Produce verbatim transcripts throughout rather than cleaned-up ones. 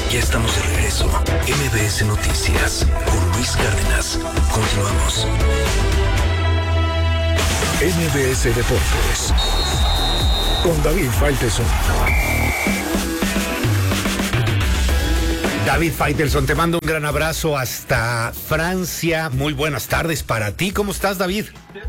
Ya estamos de regreso. M B S Noticias con Luis Cárdenas. Continuamos. M B S Deportes con David Faitelson. David Faitelson, te mando un gran abrazo hasta Francia. Muy buenas tardes para ti. ¿Cómo estás, David?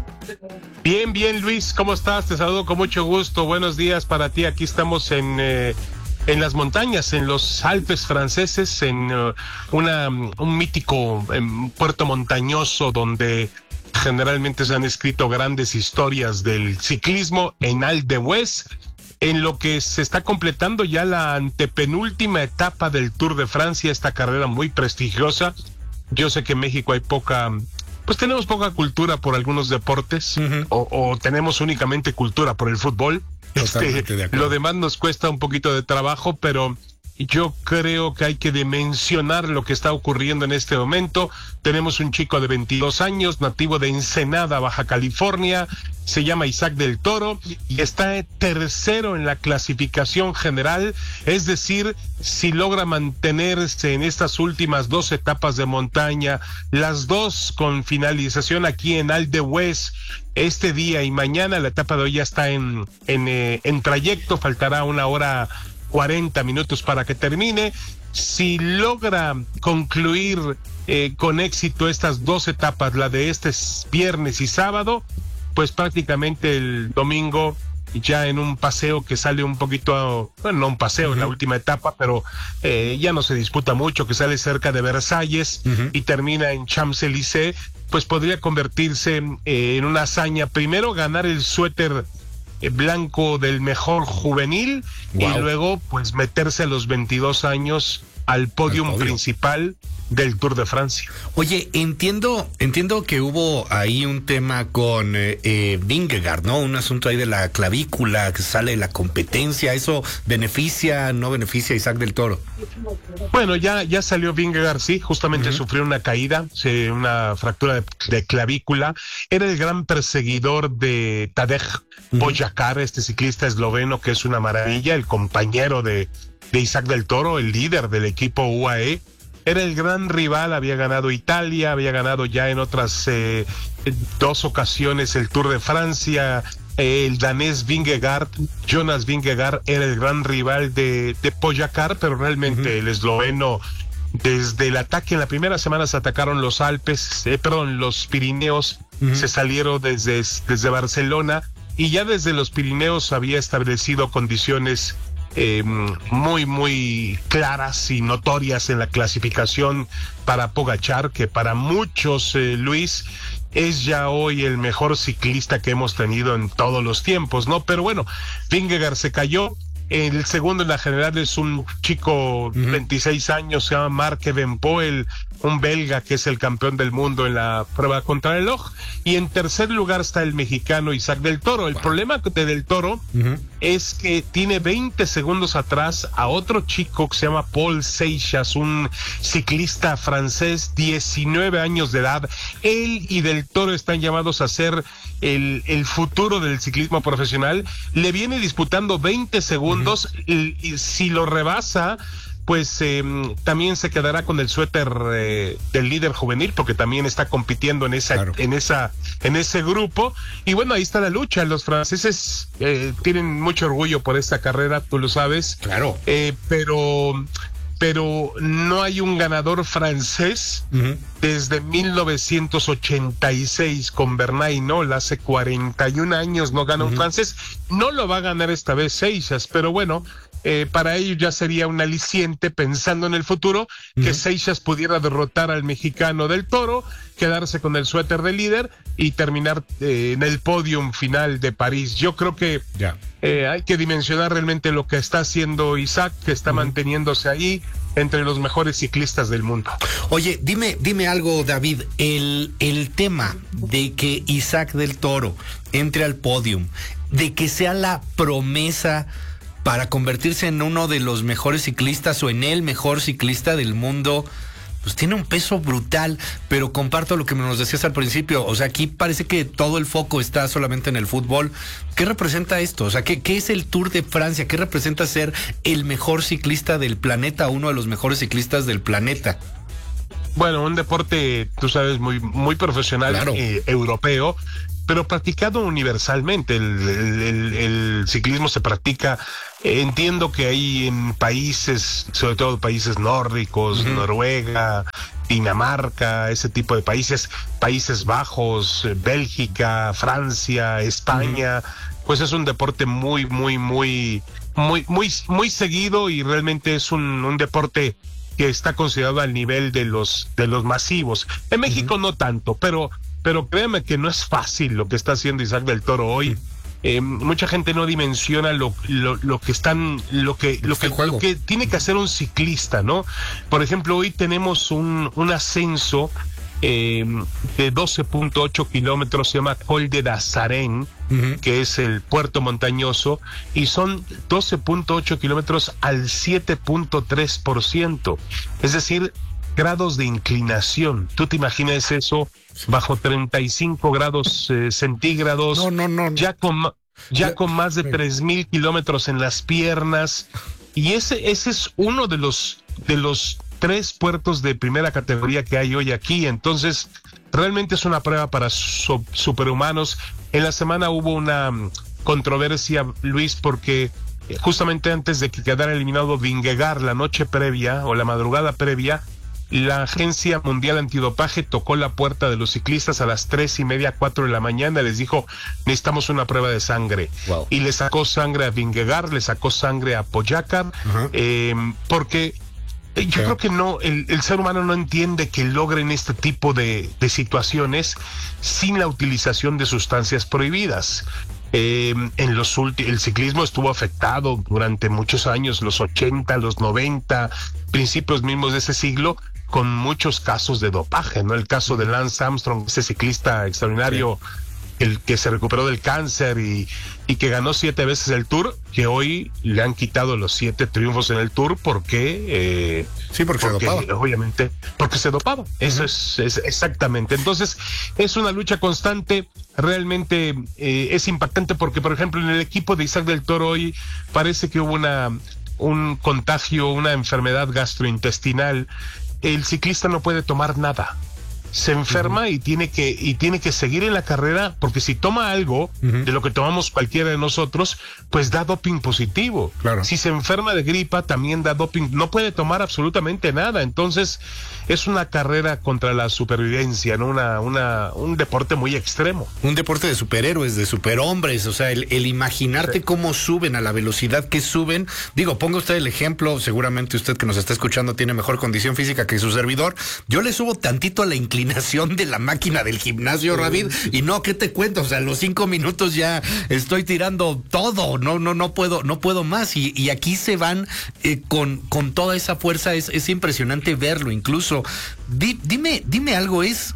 Bien, bien, Luis. ¿Cómo estás? Te saludo con mucho gusto. Buenos días para ti. Aquí estamos en... Eh... en las montañas, en los Alpes franceses, en uh, una, un mítico um, puerto montañoso donde generalmente se han escrito grandes historias del ciclismo, en Alpe d'Huez, en lo que se está completando ya la antepenúltima etapa del Tour de Francia, esta carrera muy prestigiosa. Yo sé que en México hay poca... pues tenemos poca cultura por algunos deportes, uh-huh. o, o tenemos únicamente cultura por el fútbol. Este, de lo demás nos cuesta un poquito de trabajo, pero yo creo que hay que dimensionar lo que está ocurriendo en este momento. Tenemos un chico de veintidós años, nativo de Ensenada, Baja California, se llama Isaac del Toro y está tercero en la clasificación general, es decir, si logra mantenerse en estas últimas dos etapas de montaña, las dos con finalización aquí en Alpe d'Huez, este día y mañana. La etapa de hoy ya está en, en, eh, en trayecto, faltará una hora cuarenta minutos para que termine. Si logra concluir eh, con éxito estas dos etapas, la de este viernes y sábado, pues prácticamente el domingo ya en un paseo que sale un poquito, bueno, no un paseo uh-huh. en la última etapa, pero eh, ya no se disputa mucho, que sale cerca de Versalles uh-huh. y termina en Champs-Élysées, pues podría convertirse eh, en una hazaña. Primero ganar el suéter eh, blanco del mejor juvenil, wow. y luego pues meterse a los veintidós años al podium principal del Tour de Francia. Oye, entiendo entiendo que hubo ahí un tema con eh, eh, Vingegaard, ¿no? Un asunto ahí de la clavícula que sale de la competencia. ¿Eso beneficia, no beneficia a Isaac del Toro? Bueno, ya ya salió Vingegaard, sí, justamente uh-huh. sufrió una caída, sí, una fractura de, de clavícula. Era el gran perseguidor de Tadej uh-huh. Pogačar, este ciclista esloveno que es una maravilla, el compañero de, de Isaac del Toro, el líder del equipo U A E. Era el gran rival, había ganado Italia, había ganado ya en otras eh, dos ocasiones el Tour de Francia. Eh, el danés Vingegaard, Jonas Vingegaard, era el gran rival de, de Pogačar, pero realmente uh-huh. el esloveno, desde el ataque en la primera semana se atacaron los Alpes, eh, perdón, los Pirineos, uh-huh. se salieron desde, desde Barcelona y ya desde los Pirineos había establecido condiciones Eh, muy muy claras y notorias en la clasificación para Pogačar, que para muchos, eh, Luis, es ya hoy el mejor ciclista que hemos tenido en todos los tiempos, ¿no? Pero bueno, Vingegaard se cayó. El segundo en la general es un chico de uh-huh. veintiséis años, se llama Marc Van Poel, un belga que es el campeón del mundo en la prueba contrarreloj. Y en tercer lugar está el mexicano Isaac del Toro. El wow. problema de Del Toro uh-huh. es que tiene veinte segundos atrás a otro chico que se llama Paul Seixas, un ciclista francés, diecinueve años de edad. Él y Del Toro están llamados a ser el, el futuro del ciclismo profesional. Le viene disputando veinte segundos. Y, y si lo rebasa, pues eh, también se quedará con el suéter eh, del líder juvenil, porque también está compitiendo en esa, claro. en esa, en ese grupo. Y bueno, ahí está la lucha. Los franceses eh, tienen mucho orgullo por esta carrera, tú lo sabes. Claro. Eh, pero pero no hay un ganador francés uh-huh. desde mil novecientos ochenta y seis con Bernard Hinault. Hace cuarenta y un años no gana uh-huh. un francés. No lo va a ganar esta vez Seixas, pero bueno, eh, para ello ya sería un aliciente, pensando en el futuro, uh-huh. que Seixas pudiera derrotar al mexicano Del Toro, quedarse con el suéter de líder y terminar eh, en el podium final de París. Yo creo que yeah. eh, hay que dimensionar realmente lo que está haciendo Isaac, que está uh-huh. manteniéndose ahí entre los mejores ciclistas del mundo. Oye, dime, dime algo, David, el, el tema de que Isaac del Toro entre al podium, de que sea la promesa para convertirse en uno de los mejores ciclistas o en el mejor ciclista del mundo, pues tiene un peso brutal, pero comparto lo que nos decías al principio, o sea, aquí parece que todo el foco está solamente en el fútbol. ¿Qué representa esto? O sea, ¿qué, qué es el Tour de Francia? ¿Qué representa ser el mejor ciclista del planeta, uno de los mejores ciclistas del planeta? Bueno, un deporte, tú sabes, muy, muy profesional, claro. eh, europeo, pero practicado universalmente. El, el, el, el ciclismo se practica, eh, entiendo que hay en países, sobre todo países nórdicos, uh-huh. Noruega, Dinamarca, ese tipo de países, Países Bajos, eh, Bélgica, Francia, España, uh-huh. pues es un deporte muy, muy, muy, muy, muy, muy seguido, y realmente es un, un deporte que está considerado al nivel de los de los masivos. En México uh-huh. no tanto, pero pero créeme que no es fácil lo que está haciendo Isaac del Toro hoy. Eh, mucha gente no dimensiona lo lo, lo que están lo que lo que, lo que tiene que hacer un ciclista, ¿no? Por ejemplo, hoy tenemos un un ascenso eh, de doce punto ocho kilómetros, se llama Col de Dazarén, uh-huh. que es el puerto montañoso, y son doce punto ocho kilómetros al siete punto tres por ciento, es decir, grados de inclinación. ¿Tú te imaginas eso bajo treinta y cinco grados eh, centígrados? No, no, no. Ya con, ya, ya con más de tres mil kilómetros en las piernas, y ese, ese es uno de los, de los tres puertos de primera categoría que hay hoy aquí. Entonces, realmente es una prueba para so, superhumanos. En la semana hubo una controversia, Luis, porque justamente antes de que quedara eliminado Vingegaard, la noche previa o la madrugada previa, la Agencia Mundial Antidopaje tocó la puerta de los ciclistas a las tres y media, cuatro de la mañana. Les dijo, necesitamos una prueba de sangre. Wow. Y le sacó sangre a Vingegaard, le sacó sangre a Pogačar, uh-huh. eh, porque yo okay. creo que no, el, el ser humano no entiende que logren este tipo de, de situaciones sin la utilización de sustancias prohibidas. Eh, en los ulti- el ciclismo estuvo afectado durante muchos años, los ochenta, los noventa, principios mismos de ese siglo, con muchos casos de dopaje, ¿no? El caso de Lance Armstrong, ese ciclista extraordinario, sí. el que se recuperó del cáncer y, y que ganó siete veces el Tour, que hoy le han quitado los siete triunfos en el Tour porque... Eh, sí, porque, porque se dopaba. Obviamente, porque se dopaba. Eso uh-huh. es, es exactamente. Entonces, es una lucha constante. Realmente eh, es impactante porque, por ejemplo, en el equipo de Isaac del Toro hoy parece que hubo una un contagio, una enfermedad gastrointestinal. El ciclista no puede tomar nada. Se enferma uh-huh. y tiene que y tiene que seguir en la carrera, porque si toma algo uh-huh. de lo que tomamos cualquiera de nosotros, pues da doping positivo. Claro. Si se enferma de gripa, también da doping. No puede tomar absolutamente nada. Entonces, es una carrera contra la supervivencia, ¿no? Una, una, un deporte muy extremo. Un deporte de superhéroes, de superhombres. O sea, el, el imaginarte sí. cómo suben a la velocidad que suben. Digo, ponga usted el ejemplo, seguramente usted que nos está escuchando tiene mejor condición física que su servidor. Yo le subo tantito a la inclinación de la máquina del gimnasio, David, y no, ¿qué te cuento? O sea, a los cinco minutos ya estoy tirando todo, no, no, no puedo, no puedo más, y, y aquí se van eh, con, con toda esa fuerza, es, es impresionante verlo, incluso. Di, dime, dime algo, es,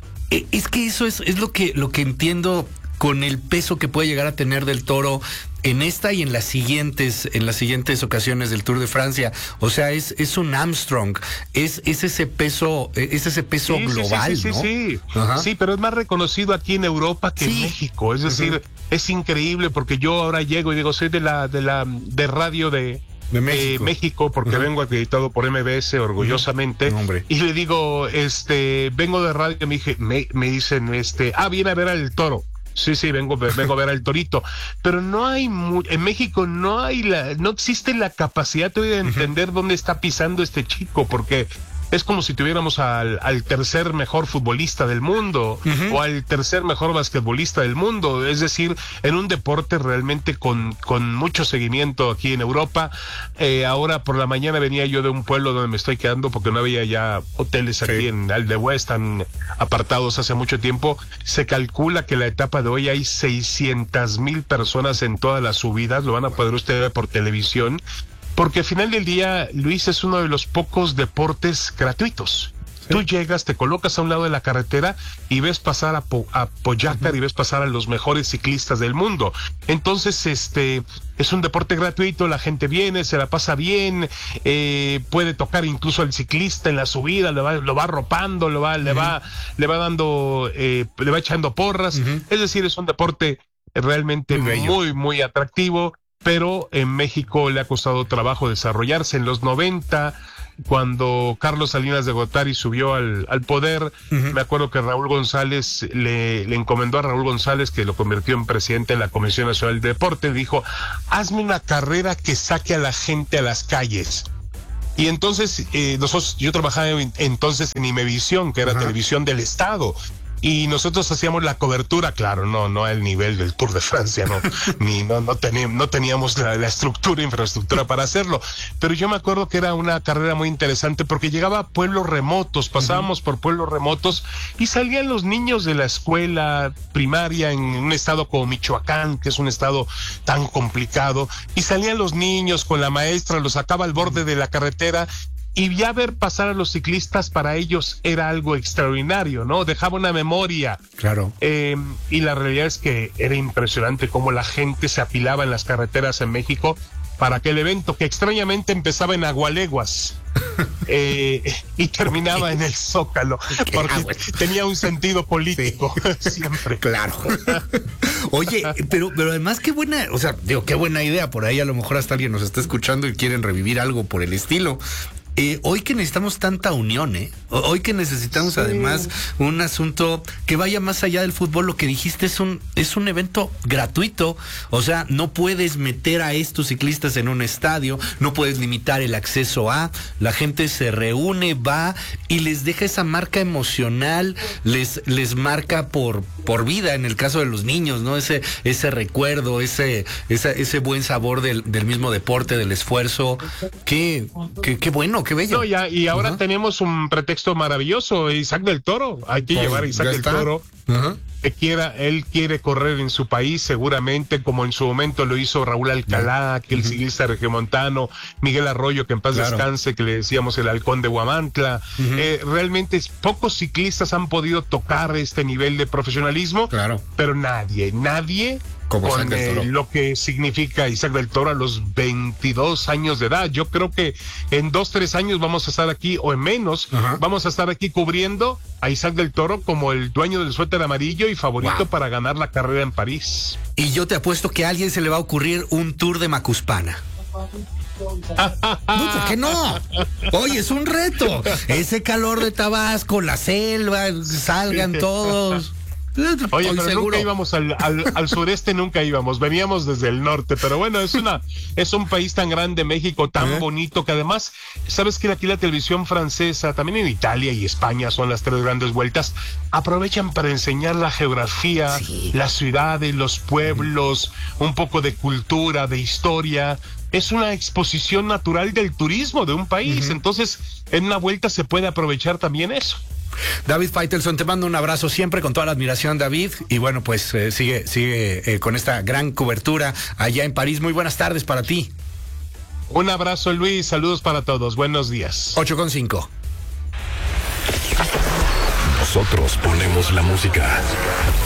es que eso es, es lo que, lo que entiendo con el peso que puede llegar a tener del Toro en esta y en las siguientes, en las siguientes ocasiones del Tour de Francia. O sea, es, es un Armstrong, es, es ese peso, es ese peso sí, global, sí, sí, ¿no? Sí, sí, Ajá. sí, pero es más reconocido aquí en Europa que sí. en México. Es decir, uh-huh. es increíble porque yo ahora llego y digo, soy de la, de la, de radio de de México, eh, México porque uh-huh. vengo acreditado por M B S orgullosamente, uh-huh. no, y le digo, este, vengo de radio, y me, dije, me, me dicen, este, ah, viene a ver al Toro. Sí, sí, vengo, vengo a ver al Torito, pero no hay, mu- en México no hay la, no existe la capacidad de entender uh-huh. dónde está pisando este chico, porque es como si tuviéramos al, al tercer mejor futbolista del mundo uh-huh. o al tercer mejor basquetbolista del mundo, es decir, en un deporte realmente con, con mucho seguimiento aquí en Europa. Eh, ahora por la mañana venía yo de un pueblo donde me estoy quedando porque no había ya hoteles aquí sí. en Aldehue, están apartados hace mucho tiempo. Se calcula que la etapa de hoy hay seiscientas mil personas en todas las subidas, lo van a poder ustedes ver por televisión. Porque al final del día, Luis, es uno de los pocos deportes gratuitos. Sí. Tú llegas, te colocas a un lado de la carretera y ves pasar a, Po- a Pogačar uh-huh. y ves pasar a los mejores ciclistas del mundo. Entonces, este, es un deporte gratuito, la gente viene, se la pasa bien, eh, puede tocar incluso al ciclista en la subida, lo va, lo va arropando, lo va, uh-huh. le va, le va dando, eh, le va echando porras. Uh-huh. Es decir, es un deporte realmente muy, muy, muy atractivo, pero en México le ha costado trabajo desarrollarse. En los noventa, cuando Carlos Salinas de Gortari subió al, al poder, uh-huh. me acuerdo que Raúl González le, le encomendó a Raúl González, que lo convirtió en presidente de la Comisión Nacional de Deporte, le dijo, hazme una carrera que saque a la gente a las calles. Y entonces, eh, nosotros, yo trabajaba en, entonces en Imevisión, que era uh-huh. televisión del Estado. Y nosotros hacíamos la cobertura, claro, no, no al nivel del Tour de Francia, no, ni no, no teníamos, no teníamos la, la estructura, infraestructura para hacerlo. Pero yo me acuerdo que era una carrera muy interesante porque llegaba a pueblos remotos, pasábamos uh-huh. por pueblos remotos y salían los niños de la escuela primaria en un estado como Michoacán, que es un estado tan complicado, y salían los niños con la maestra, los sacaba al borde de la carretera. Y ya ver pasar a los ciclistas para ellos era algo extraordinario, ¿no? Dejaba una memoria. Claro. Eh, y la realidad es que era impresionante cómo la gente se apilaba en las carreteras en México para aquel evento que extrañamente empezaba en Agualeguas eh, y terminaba en el Zócalo, porque tenía un sentido político, sí. siempre. Claro. Oye, pero, pero además qué buena, o sea, digo, qué buena idea. Por ahí a lo mejor hasta alguien nos está escuchando y quieren revivir algo por el estilo. Eh, hoy que necesitamos tanta unión, ¿eh? Hoy que necesitamos sí. además un asunto que vaya más allá del fútbol, lo que dijiste es un es un evento gratuito, o sea, no puedes meter a estos ciclistas en un estadio, no puedes limitar el acceso a, la gente se reúne, va y les deja esa marca emocional, les les marca por por vida, en el caso de los niños, ¿no? Ese ese recuerdo, ese ese, ese buen sabor del, del mismo deporte, del esfuerzo, qué qué, qué bueno. Qué bello. No, ya, y ahora uh-huh. tenemos un pretexto maravilloso, Isaac del Toro. Hay que pues, llevar a Isaac del Toro. Uh-huh. Que quiera, él quiere correr en su país, seguramente, como en su momento lo hizo Raúl Alcalá, aquel uh-huh. ciclista regiomontano, Miguel Arroyo, que en paz claro. descanse, que le decíamos el halcón de Huamantla. Uh-huh. Eh, realmente pocos ciclistas han podido tocar este nivel de profesionalismo, claro. pero nadie, nadie Como con eh, lo que significa Isaac del Toro a los veintidós años de edad. Yo creo que en dos, tres años vamos a estar aquí, o en menos, uh-huh. vamos a estar aquí cubriendo a Isaac del Toro como el dueño del suéter amarillo y favorito wow. para ganar la carrera en París. Y yo te apuesto que a alguien se le va a ocurrir un tour de Macuspana. No, ¿por qué no? Oye, es un reto. Ese calor de Tabasco, la selva, salgan todos. Oye, pero seguro. nunca íbamos al, al, al sureste, nunca íbamos, veníamos desde el norte, pero bueno, es una, es un país tan grande, México, tan ¿Eh? bonito, que además, sabes que aquí la televisión francesa, también en Italia y España son las tres grandes vueltas, aprovechan para enseñar la geografía, sí. las ciudades, los pueblos, un poco de cultura, de historia. Es una exposición natural del turismo de un país, uh-huh. entonces en una vuelta se puede aprovechar también eso. David Faitelson, te mando un abrazo siempre con toda la admiración, David, y bueno, pues eh, sigue sigue eh, con esta gran cobertura allá en París. Muy buenas tardes para ti. Un abrazo, Luis, saludos para todos, buenos días. ocho con cinco. Nosotros ponemos la música.